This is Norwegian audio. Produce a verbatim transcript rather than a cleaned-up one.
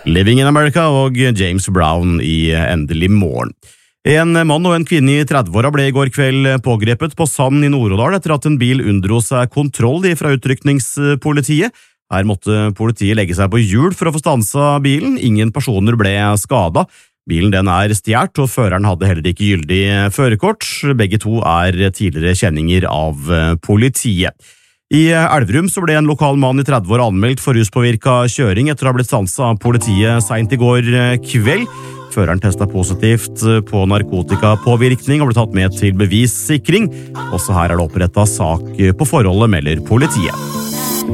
Living in America og James Brown i Endelig morgen. En mann og en kvinne i trettiåra ble i går kveld pågrepet på Sand i Nord-Odal etter at en bil unndro seg kontroll fra utrykningspolitiet. Her måtte politiet legge seg på hjul for å få stanset bilen. Ingen personer ble skadet. Bilen den er stjert, og føreren hadde heller ikke gyldig førerkort. Begge to er tidligere kjenninger av politiet. I Elverum så ble en lokal mann i trettiåra anmeldt for ruspåvirka kjøring etter å ha blitt stanset av politiet sent i går kveld. Føreren testet positivt på narkotikapåvirkning og ble tatt med til bevissikring. Også her er det opprettet sak på forholdet, melder politiet.